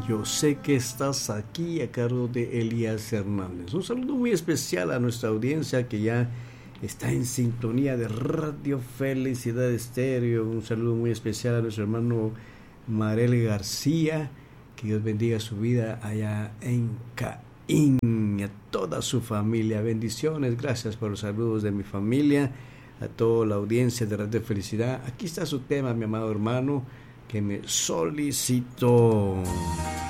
Yo sé que estás aquí, a cargo de Elías Hernández. Un saludo muy especial a nuestra audiencia que ya está en sintonía de Radio Felicidad Estéreo. Un saludo muy especial a nuestro hermano Marel García. Que Dios bendiga su vida allá en Caín. Y a toda su familia. Bendiciones. Gracias por los saludos de mi familia. A toda la audiencia de Radio Felicidad. Aquí está su tema, mi amado hermano, que me solicitó.